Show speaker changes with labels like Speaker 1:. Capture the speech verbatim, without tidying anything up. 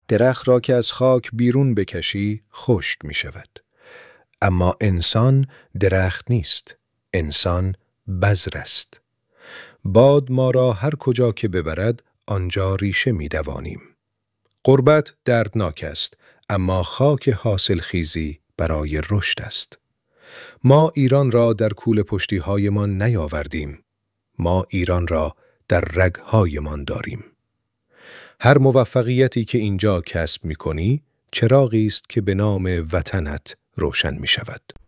Speaker 1: درخت را که از خاک بیرون بکشی خشک می شود. اما انسان درخت نیست. انسان بذر است. باد ما را هر کجا که ببرد آنجا ریشه می دوانیم. غربت دردناک است، اما خاک حاصل خیزی برای رشد است. ما ایران را در کوله پشتی هایمان نیاوردیم. ما ایران را در رگهایمان داریم. هر موفقیتی که اینجا کسب می کنی، چراغی است که به نام وطنت روشن می شود.